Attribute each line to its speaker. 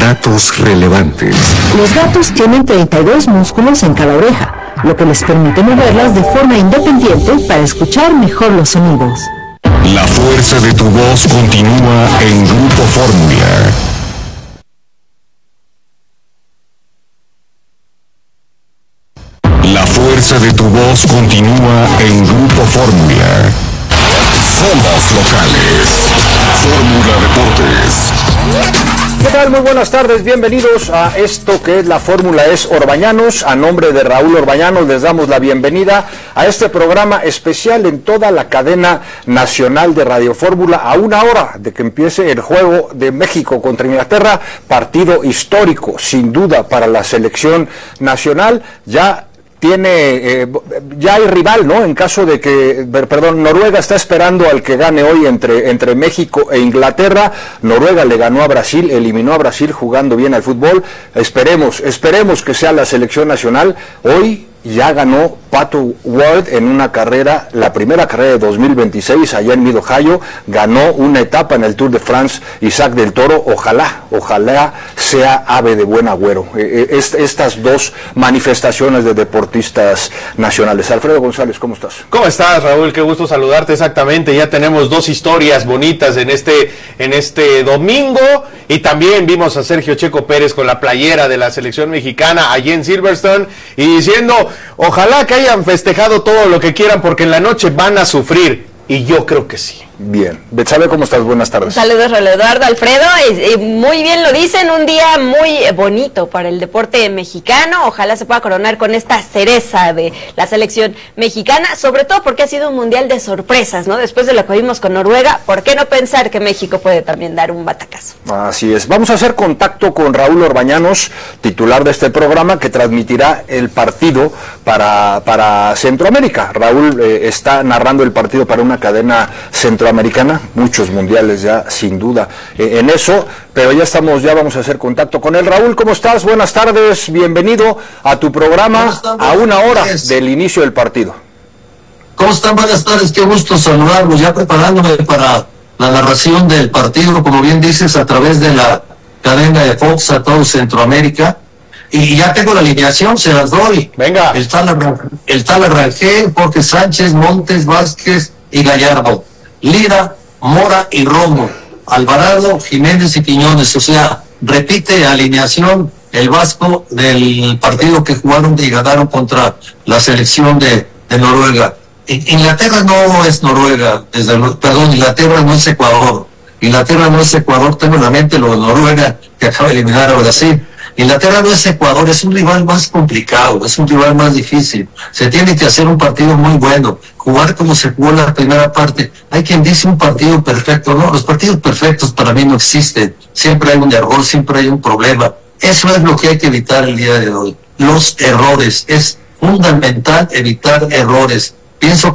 Speaker 1: Datos relevantes.
Speaker 2: Los gatos tienen 32 músculos en cada oreja, lo que les permite moverlas de forma independiente para escuchar mejor los sonidos.
Speaker 1: La fuerza de tu voz continúa en Grupo Fórmula. La fuerza de tu voz continúa en Grupo Fórmula. Somos locales. Fórmula Deportes.
Speaker 3: ¿Qué tal? Muy buenas tardes, bienvenidos a esto que es la Fórmula Es Orbañanos. A nombre de Raúl Orbañanos les damos la bienvenida a este programa especial en toda la cadena nacional de Radio Fórmula, a una hora de que empiece el juego de México contra Inglaterra, partido histórico sin duda para la selección nacional. Ya hay rival, ¿no? En caso de que, Noruega está esperando al que gane hoy entre México e Inglaterra. Noruega le ganó a Brasil, eliminó a Brasil jugando bien al fútbol. Esperemos que sea la selección nacional. Hoy ya ganó Pato Ward en una carrera, la primera carrera de 2026 allá en Mid Ohio, ganó una etapa en el Tour de France Isaac del Toro. Ojalá sea ave de buen agüero estas dos manifestaciones de deportistas nacionales. Alfredo González, ¿cómo estás?
Speaker 4: ¿Cómo estás, Raúl? Qué gusto saludarte. Exactamente, ya tenemos dos historias bonitas en este domingo, y también vimos a Sergio Checo Pérez con la playera de la selección mexicana allí en Silverstone y diciendo: ojalá que hayan festejado todo lo que quieran, porque en la noche van a sufrir. Y yo creo que sí.
Speaker 3: Bien. Betsabe, ¿cómo estás? Buenas tardes.
Speaker 5: Saludos, Eduardo, Alfredo. Muy bien lo dicen, un día muy bonito para el deporte mexicano. Ojalá se pueda coronar con esta cereza de la selección mexicana, sobre todo porque ha sido un mundial de sorpresas, ¿no? Después de lo que vimos con Noruega, ¿por qué no pensar que México puede también dar un batacazo?
Speaker 3: Así es. Vamos a hacer contacto con Raúl Orbañanos, titular de este programa, que transmitirá el partido para Centroamérica. Raúl está narrando el partido para una cadena centroamericana, muchos mundiales ya sin duda en eso, pero ya vamos a hacer contacto con él. Raúl, ¿cómo estás? Buenas tardes, bienvenido a tu programa a una hora del inicio del partido.
Speaker 6: ¿Cómo están? Buenas tardes, qué gusto saludarlos, ya preparándome para la narración del partido, como bien dices, a través de la cadena de Fox a todo Centroamérica. Y ya tengo la alineación, se las doy.
Speaker 3: Venga.
Speaker 6: El tal Rangel, Jorge Sánchez, Montes, Vázquez y Gallardo, Lira, Mora y Romo, Alvarado, Jiménez y Quiñones. O sea, repite alineación el Vasco del partido que jugaron y ganaron contra la selección de Noruega. Inglaterra no es Noruega, Inglaterra no es Ecuador. Inglaterra no es Ecuador, tengo en la mente lo de Noruega que acaba de eliminar a Brasil. Inglaterra no es Ecuador, es un rival más complicado, es un rival más difícil. Se tiene que hacer un partido muy bueno, jugar como se jugó la primera parte. Hay quien dice un partido perfecto, no, los partidos perfectos para mí no existen. Siempre hay un error, siempre hay un problema. Eso es lo que hay que evitar el día de hoy. Los errores, es fundamental evitar errores. Pienso